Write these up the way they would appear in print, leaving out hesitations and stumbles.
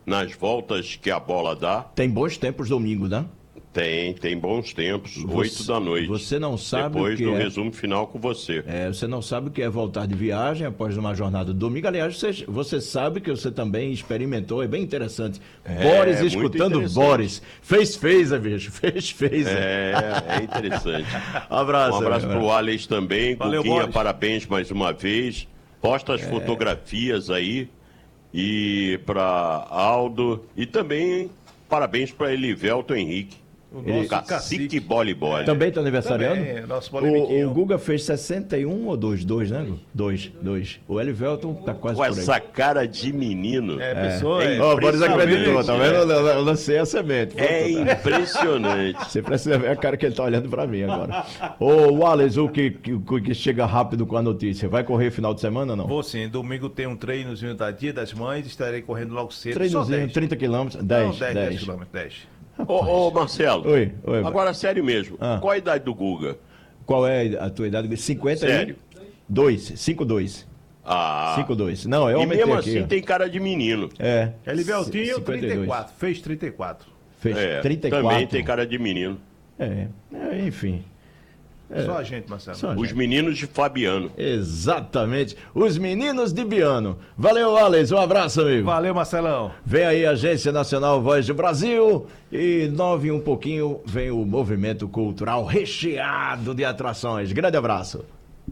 nas voltas que a bola dá. Tem bons tempos domingo, né? Tem bons tempos, 8 da noite. Você não sabe depois o que do é... resumo final com você. Você não sabe o que é voltar de viagem após uma jornada do domingo. Aliás, você sabe que você também experimentou, é bem interessante. Boris escutando Boris. Fez, bicho. Fez. É interessante. Abraço. Um abraço pro Alex também. Valeu, Cuquinha, Boris. parabéns mais uma vez. Posta as fotografias aí. E para Aldo. E também parabéns para Elivelton Henrique. O nosso Cacique Bola. Também está aniversariando? Também, nosso polemiquinho. O Guga fez 61 ou 2, né? 2. O Elivelton tá quase Com por aí. essa cara de menino. Pessoa. Ó, o Boris acreditou, tá vendo? Eu lancei a semente. É impressionante. Você precisa ver a cara que ele tá olhando pra mim agora. Ô, Wallace, o que chega rápido com a notícia, vai correr final de semana ou não? Vou sim, domingo tem um treinozinho da Dia das Mães, estarei correndo logo cedo. Treinozinho, 30 quilômetros, 10 quilômetros, 10. Ô, Marcelo. Oi. Agora, sério mesmo. Qual a idade do Guga? Qual é a tua idade? 50 Sério? 5'2". Ah. 5'2". Não, eu E aumentei mesmo aqui. assim tem cara de menino. Eliveltinho, 52. 34. Fez 34. Fez 34. Também tem cara de menino. Enfim. Só a gente, Marcelo. Os meninos de Fabiano. Exatamente. Os meninos de Biano. Valeu, Wallace. Um abraço, amigo. Valeu, Marcelão. Vem aí a Agência Nacional Voz do Brasil e 9 e um pouquinho vem o movimento cultural recheado de atrações. Grande abraço.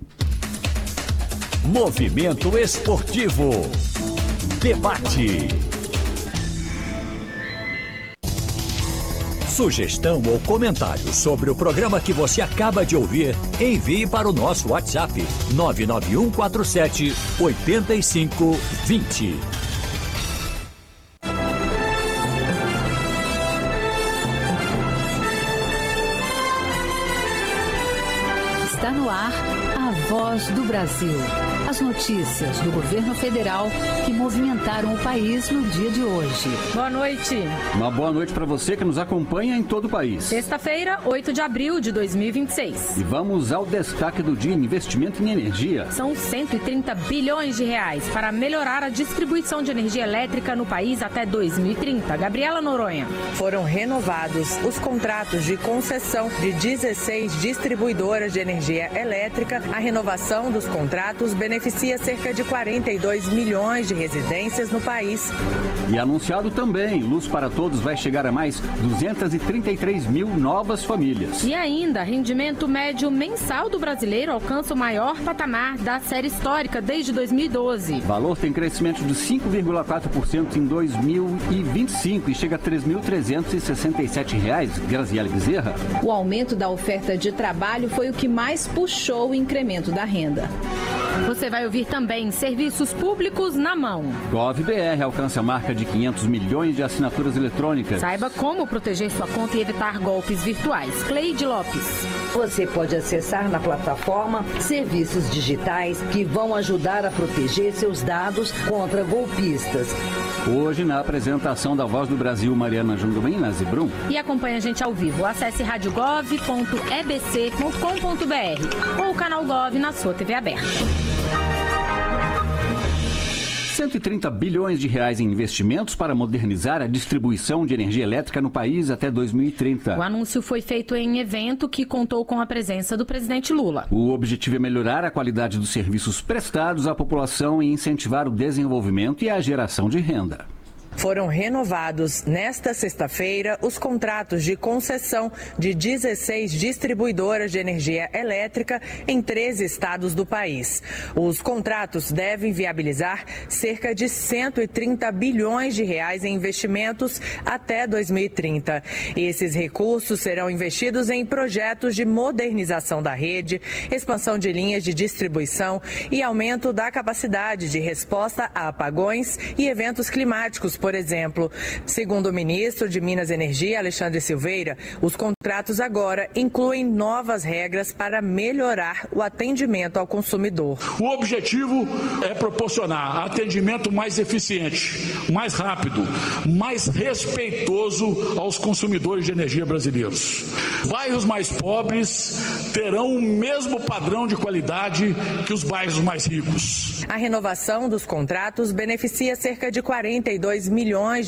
Movimento Esportivo. Debate. Sugestão ou comentário sobre o programa que você acaba de ouvir, envie para o nosso WhatsApp 99147 8520. Está no ar a Voz do Brasil. As notícias do governo federal que movimentaram o país no dia de hoje. Boa noite. Uma boa noite para você que nos acompanha em todo o país. Sexta-feira, 8 de abril de 2026. E vamos ao destaque do dia: investimento em energia. São 130 bilhões de reais para melhorar a distribuição de energia elétrica no país até 2030. Gabriela Noronha. Foram renovados os contratos de concessão de 16 distribuidoras de energia elétrica. A renovação dos contratos beneficia cerca de 42 milhões de residências no país. E anunciado também, Luz para Todos vai chegar a mais 233 mil novas famílias. E ainda, rendimento médio mensal do brasileiro alcança o maior patamar da série histórica desde 2012. O valor tem crescimento de 5,4% em 2025 e chega a R$ 3.367, Graziele Bezerra. O aumento da oferta de trabalho foi o que mais puxou o incremento da renda. Você vai ouvir também serviços públicos na mão. GovBR alcança a marca de 500 milhões de assinaturas eletrônicas. Saiba como proteger sua conta e evitar golpes virtuais. Cleide Lopes. Você pode acessar na plataforma serviços digitais que vão ajudar a proteger seus dados contra golpistas. Hoje, na apresentação da Voz do Brasil, Mariana Jungmann e Nazibrum. E acompanhe a gente ao vivo. Acesse radiogov.ebc.com.br ou o canal Gov na sua TV aberta. 130 bilhões de reais em investimentos para modernizar a distribuição de energia elétrica no país até 2030. O anúncio foi feito em evento que contou com a presença do presidente Lula. O objetivo é melhorar a qualidade dos serviços prestados à população e incentivar o desenvolvimento e a geração de renda. Foram renovados nesta sexta-feira os contratos de concessão de 16 distribuidoras de energia elétrica em 13 estados do país. Os contratos devem viabilizar cerca de 130 bilhões de reais em investimentos até 2030. Esses recursos serão investidos em projetos de modernização da rede, expansão de linhas de distribuição e aumento da capacidade de resposta a apagões e eventos climáticos, por exemplo. Segundo o ministro de Minas e Energia, Alexandre Silveira, os contratos agora incluem novas regras para melhorar o atendimento ao consumidor. O objetivo é proporcionar atendimento mais eficiente, mais rápido, mais respeitoso aos consumidores de energia brasileiros. Bairros mais pobres terão o mesmo padrão de qualidade que os bairros mais ricos. A renovação dos contratos beneficia cerca de 42 milhões